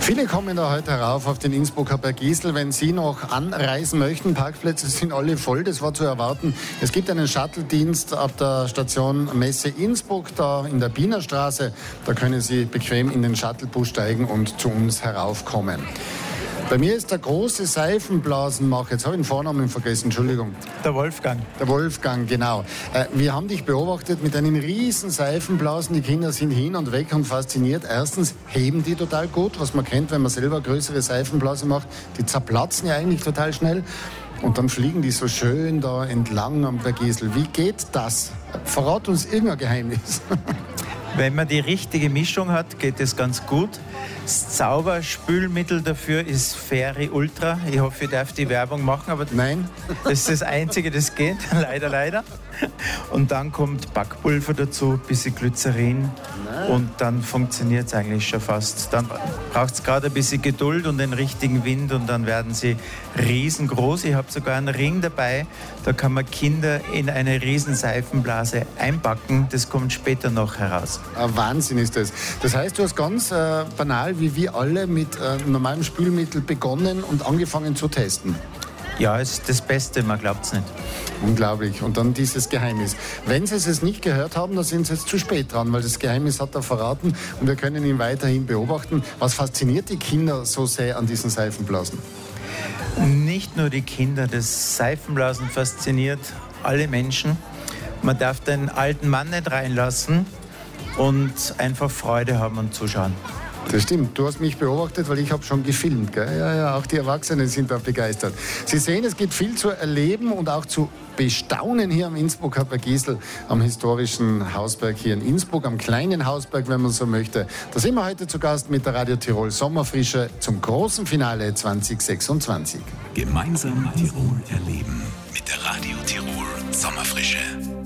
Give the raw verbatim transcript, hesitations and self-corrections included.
Viele kommen da heute herauf auf den Innsbrucker Bergisel. Wenn Sie noch anreisen möchten, Parkplätze sind alle voll, das war zu erwarten. Es gibt einen Shuttle-Dienst ab der Station Messe Innsbruck, da in der Bienerstraße. Da können Sie bequem in den Shuttlebus steigen und zu uns heraufkommen. Bei mir ist der große Seifenblasenmacher. Jetzt habe ich den Vornamen vergessen, Entschuldigung. Der Wolfgang. Der Wolfgang, genau. Äh, wir haben dich beobachtet mit einem riesen Seifenblasen. Die Kinder sind hin und weg und fasziniert. Erstens heben die total gut, was man kennt, wenn man selber größere Seifenblasen macht. Die zerplatzen ja eigentlich total schnell. Und dann fliegen die so schön da entlang am Bergisel. Wie geht das? Verrat uns irgendein Geheimnis. Wenn man die richtige Mischung hat, geht es ganz gut. Das Zauberspülmittel dafür ist Fairy Ultra. Ich hoffe, ich darf die Werbung machen, aber nein, das ist das Einzige, das geht. Leider, leider. Und dann kommt Backpulver dazu, ein bisschen Glycerin. Nein. Und dann funktioniert es eigentlich schon fast. Dann braucht es gerade ein bisschen Geduld und den richtigen Wind und dann werden sie riesengroß. Ich habe sogar einen Ring dabei, da kann man Kinder in eine riesen Seifenblase einpacken. Das kommt später noch heraus. Ein Wahnsinn ist das. Das heißt, du hast ganz äh, banal, wie wir alle, mit äh, normalem Spülmittel begonnen und angefangen zu testen. Ja, ist das Beste, man glaubt es nicht. Unglaublich. Und dann dieses Geheimnis. Wenn Sie es nicht gehört haben, dann sind Sie jetzt zu spät dran, weil das Geheimnis hat er verraten und wir können ihn weiterhin beobachten. Was fasziniert die Kinder so sehr an diesen Seifenblasen? Nicht nur die Kinder, das Seifenblasen fasziniert alle Menschen. Man darf den alten Mann nicht reinlassen und einfach Freude haben und zuschauen. Das stimmt. Du hast mich beobachtet, weil ich habe schon gefilmt. Gell? Ja, ja, auch die Erwachsenen sind da begeistert. Sie sehen, es gibt viel zu erleben und auch zu bestaunen hier am Innsbrucker Bergisel, am historischen Hausberg hier in Innsbruck, am kleinen Hausberg, wenn man so möchte. Da sind wir heute zu Gast mit der Radio Tirol Sommerfrische zum großen Finale zwanzig sechsundzwanzig. Gemeinsam Tirol erleben mit der Radio Tirol Sommerfrische.